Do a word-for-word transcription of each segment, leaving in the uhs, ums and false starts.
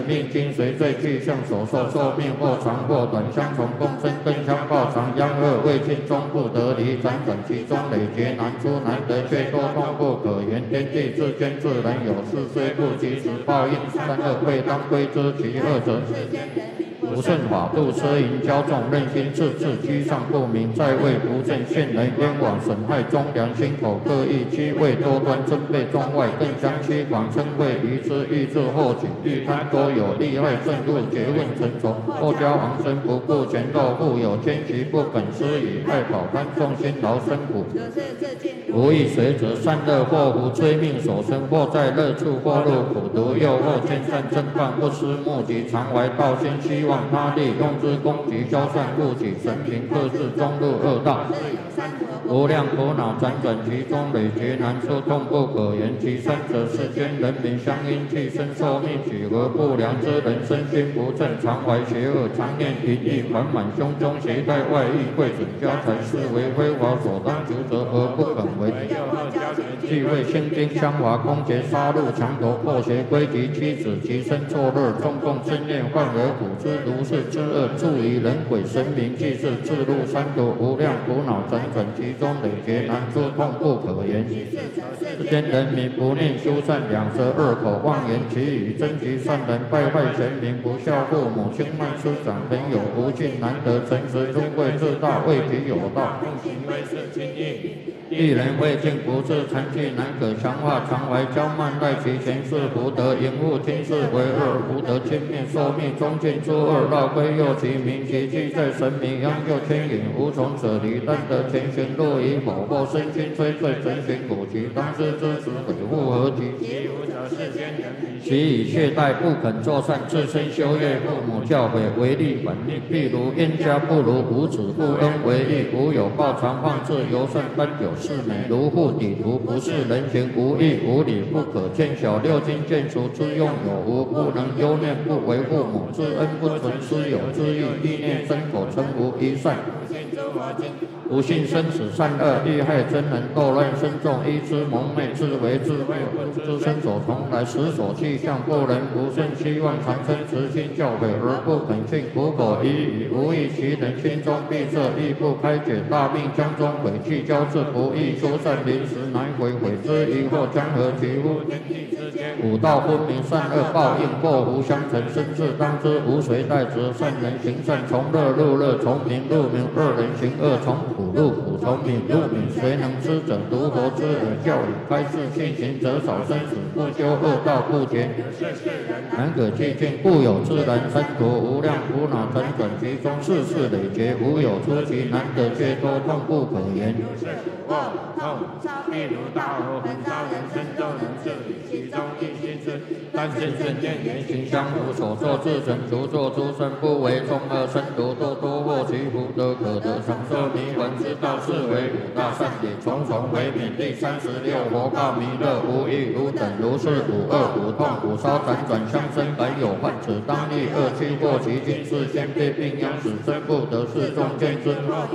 命精髓最具象所受，寿命或长或短，相从共生更相报长，阳恶未尽终不得离，辗转其中累劫难出，难得却多痛不可言，天地之间自然有事，虽不及时报应，善恶未当归之，其恶者不顺法度，奢淫骄纵，任心自治，居上不明，在位不正，陷人冤枉，损害忠良，心口各异，机位多端，真背中外，更相欺狂，称谓愚之，欲自后举，欲贪多有，利害甚入，诘问成仇，后交昂生，不顾前斗，富有奸局，不肯施以爱保贪，众心劳身苦，无益随者，善恶祸福，追命所生，或在乐处，或入苦毒，诱惑见善正犯，不思目的，常怀道心，希望他利，用之攻击，消散误己，神平克制，中入恶道，无量苦恼辗转其中，累劫难出，痛不可言。其三者，世间人民相因寄生，受命举而不良之人，身心不正，常怀邪恶，常念淫意，缓满胸中，携带外溢，贵准家财，是为非法所当求者而不肯为。既为心经相华，攻劫杀戮，强夺破邪归集，妻子其身作乐，中共真念，患而苦之，如是之恶，助于人鬼神明，既是自入三途，无量苦恼辗转其中，累劫难出，痛不可言。世间人民不念修善，两舌恶口妄言其语，真极善人，败坏贤明，不孝父母，轻慢师长，朋友不敬，难得诚实，尊贵自大，为己有道，行为是轻易。一人未尽不治，残疾难可强化，常怀骄慢，赖其前世福德，淫恶听事为恶，福德轻灭，寿命中尽诸恶，绕归右其名，其迹在神明，央就牵引，无从舍离，但得前旋落于否，或身心摧罪，神寻古籍，当知之时，悔复何及？其无者世间人民，其以懈怠不肯作善，自身修业，父母教诲，违逆本命，譬如冤家不如无子，不恩为义，无有报常放置，尤甚奔酒。是美如护底图，不是人情，无义无理，不可见小六经见除之用有无，不能忧念，不为父母之恩，不存师友之意，意念身口称无一善，不信生死善恶，欲害真人，斗乱身众，依之蒙昧，自为自昧，之身所从来，实所气象，不能不顺，希望长生慈心教诲，而不肯信，苦口一语，无益其人，心中闭塞，亦不开解，大病将中，悔气交至，不易修善，临时难悔，悔之疑惑，将何其乎？五道分明，善恶报应，祸福相承，生至当知，无谁代之。善人行善，从乐入乐，从明入明；恶人行恶，从苦入苦，从明入明。谁能知者？独佛之耳教语，开示信行者少生死，不修恶道不绝，难可寂静。故有自然三途，无量苦恼辗转其中，世事累劫，无有出奇，难得却多，痛不可言。我痛，譬如大火焚烧人身，就能治理其中一心事。但心圣见言行相互，所作自成，除作诸身，不为众恶身毒，多多获其福德，可得长寿弥文之道，是为五大善也。重重为免。第三十六佛告弥勒，无欲无等，如是五恶五痛五烧辗转相生，本有患，此当立恶趣过其境，是先被病殃，使生不得世众见之。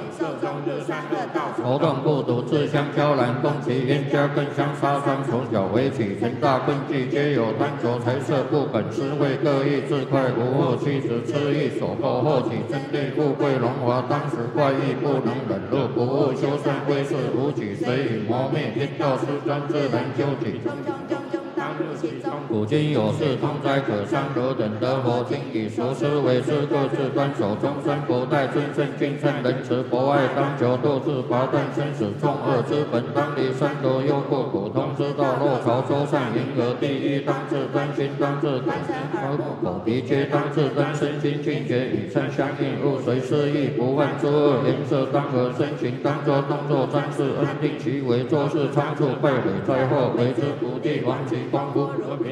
头痛不独，自相交然，攻其冤家，更相杀伤。从小为起，成大困忌，皆有贪求财色，不肯施惠，各异自快，无恶妻子痴意所迫，后起争利，富贵荣华，当时怪异，不能忍辱，不务修善，归世无举，随以磨灭，天道失专，自然究竟。古今有事，通灾可伤，何等得佛经以熟思为师，各自端守终身，不待尊圣敬圣仁慈，博爱当求度自拔断生死众恶之本，当离三途忧过苦通之道，若朝周善迎合第一，当自端心，当自口口鼻皆当自端，身心清洁与善相应，勿随失意，不犯诸恶，颜色当和，身形当作动作专事，恩定其为，做事仓促，败毁灾祸，为之不利，亡其功夫。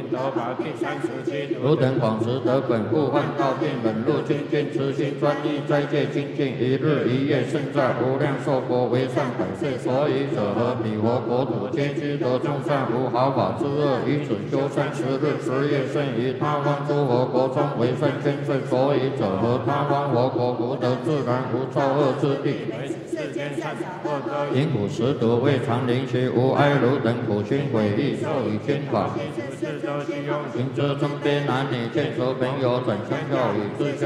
汝等广识得本，故患道病，忍辱精进，慈心专一，斋戒精进，一日一夜胜在无量寿佛为善百岁。所以者何？彼佛国土皆知得众善无好法之恶，以此修善十日十夜，胜于他方诸佛国中为善千岁。所以者何？他方佛国福德自然无造恶之地。因苦食毒，未尝灵邪，无哀汝等苦心悔意，受以天法。 得其用。 行者尊卑男女，见所朋友，转相教语，自相